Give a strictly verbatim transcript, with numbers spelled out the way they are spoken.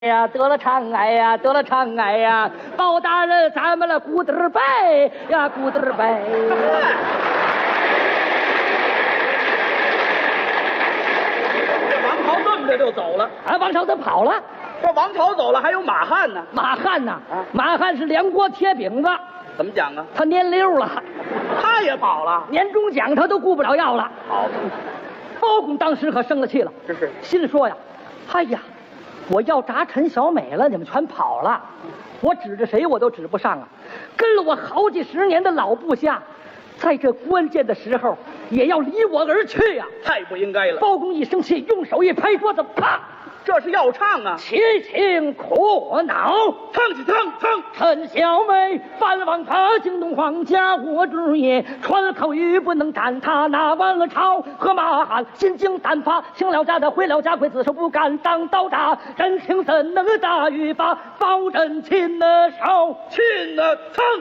呀，得了肠癌呀，得了肠癌呀！包大人，咱们了咕嘚儿拜呀，咕嘚儿拜。 这王朝这么着就走了啊，王朝他跑了。 这王朝走了，还有马汉呢。 马汉呐， 啊马汉是两国铁饼子， 怎么讲啊？ 他年溜了， 他也跑了。 年终奖他都顾不了要了。 好， 包公当时可生了气了， 这是心里说呀：“哎呀，我要铡陈小美了，你们全跑了，我指着谁我都指不上啊！跟了我好几十年的老部下，在这关键的时候也要离我而去呀、啊！” 太不应该了。 包公一生气，用手一拍桌子，啪！ 这是要唱啊！ 其情苦恼， 唱起唱唱。 陈小美反王他惊动皇家我之业，传口语不能战他那王朝和马汉心惊胆发，请了家的回了家，会自首不敢当刀扎，真情怎能大于把包拯擒了手， 亲了唱。